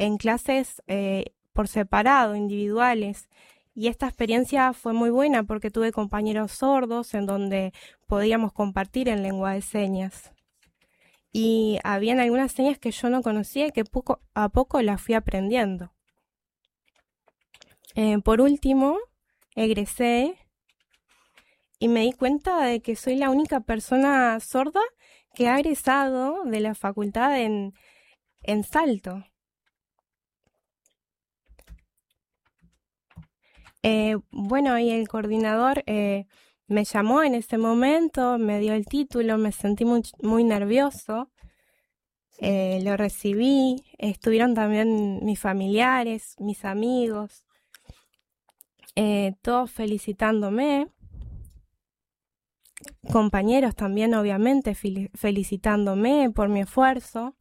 en clases por separado, individuales. Y esta experiencia fue muy buena porque tuve compañeros sordos en donde podíamos compartir en lengua de señas. Y habían algunas señas que yo no conocía y que poco a poco las fui aprendiendo. Por último, egresé y me di cuenta de que soy la única persona sorda que ha egresado de la facultad en Salto. Bueno, y el coordinador me llamó en ese momento, me dio el título, me sentí muy nervioso. Lo recibí, estuvieron también mis familiares, mis amigos, todos felicitándome, compañeros también obviamente felicitándome por mi esfuerzo.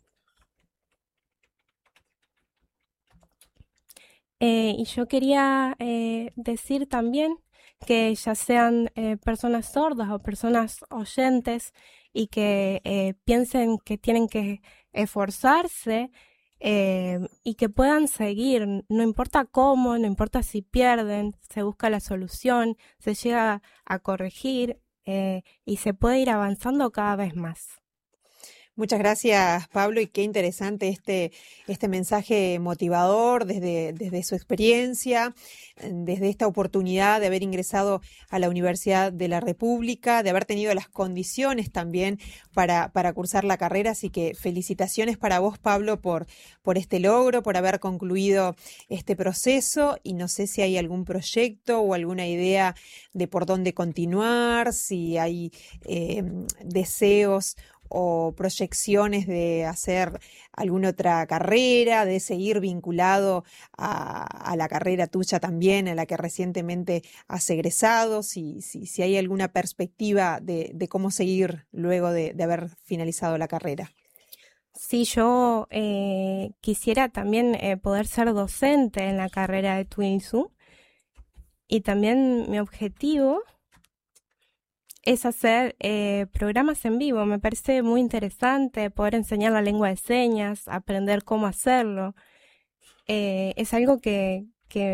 Y yo quería decir también que ya sean personas sordas o personas oyentes y que piensen que tienen que esforzarse y que puedan seguir, no importa cómo, no importa si pierden, se busca la solución, se llega a corregir y se puede ir avanzando cada vez más. Muchas gracias, Pablo, y qué interesante este mensaje motivador desde su experiencia, desde esta oportunidad de haber ingresado a la Universidad de la República, de haber tenido las condiciones también para cursar la carrera. Así que felicitaciones para vos, Pablo, por este logro, por haber concluido este proceso. Y no sé si hay algún proyecto o alguna idea de por dónde continuar, si hay deseos o proyecciones de hacer alguna otra carrera, de seguir vinculado a la carrera tuya también, a la que recientemente has egresado, si hay alguna perspectiva de cómo seguir luego de haber finalizado la carrera. Sí, yo quisiera también poder ser docente en la carrera de Twinsu, y también mi objetivo es hacer programas en vivo. Me parece muy interesante poder enseñar la lengua de señas, aprender cómo hacerlo. Es algo que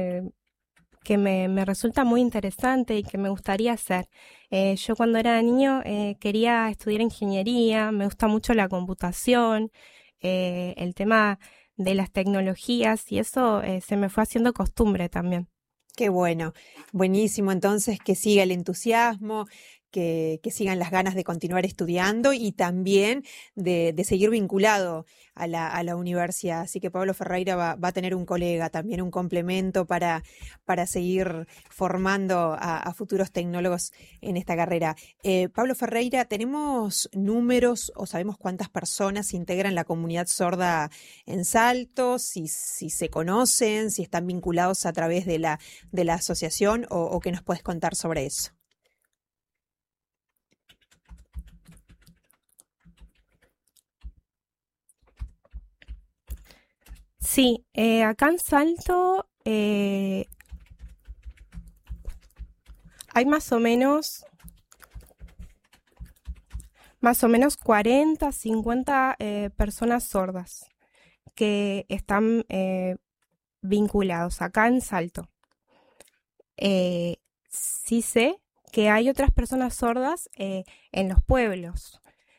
me resulta muy interesante y que me gustaría hacer. Yo cuando era niño quería estudiar ingeniería, me gusta mucho la computación, el tema de las tecnologías, y eso se me fue haciendo costumbre también. Qué bueno, buenísimo. Entonces, que siga el entusiasmo, que sigan las ganas de continuar estudiando y también de seguir vinculado a la universidad. Así que Pablo Ferreira va a tener un colega, también un complemento para seguir formando a futuros tecnólogos en esta carrera. Pablo Ferreira, ¿tenemos números o sabemos cuántas personas integran la comunidad sorda en Salto? Si se conocen, si están vinculados a través de la asociación, o qué nos puedes contar sobre eso. Sí, acá en Salto hay más o menos 40, 50 personas sordas que están vinculados acá en Salto. Sí sé que hay otras personas sordas en los pueblos.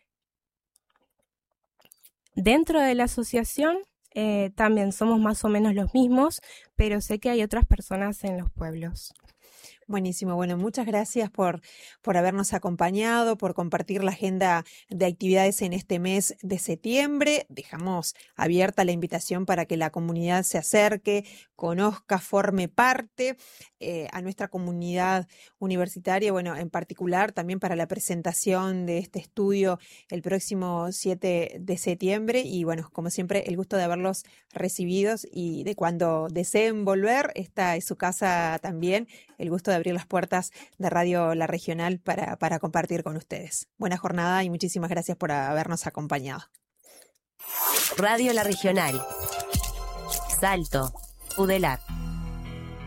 Dentro de la asociación también somos más o menos los mismos, pero sé que hay otras personas en los pueblos. Buenísimo. Bueno, muchas gracias por habernos acompañado, por compartir la agenda de actividades en este mes de septiembre. Dejamos abierta la invitación para que la comunidad se acerque, conozca, forme parte a nuestra comunidad universitaria. Bueno, en particular también para la presentación de este estudio el próximo 7 de septiembre. Y bueno, como siempre, el gusto de haberlos recibidos, y de cuando deseen volver, esta es su casa también. El gusto de abrir las puertas de Radio La Regional para compartir con ustedes. Buena jornada y muchísimas gracias por habernos acompañado. Radio La Regional. Salto, Udelar.